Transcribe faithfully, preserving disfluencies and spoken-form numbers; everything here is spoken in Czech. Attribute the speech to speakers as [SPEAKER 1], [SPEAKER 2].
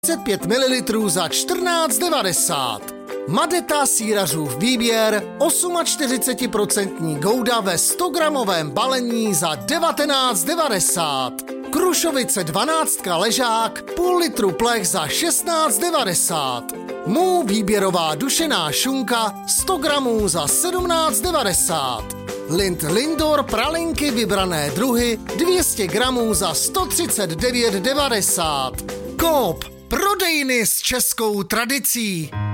[SPEAKER 1] třicet pět mililitrů za čtrnáct devadesát. Madeta sýrařův výběr čtyřicet osm procent gouda ve sto gramovém balení za devatenáct devadesát. Krušovice dvanáct ležák, půl litru plech za šestnáct devadesát. Mů výběrová dušená šunka sto gramů za sedmnáct devadesát. Lindt Lindor pralinky vybrané druhy dvě stě gramů za sto třicet devět devadesát. Coop, prodejny s českou tradicí.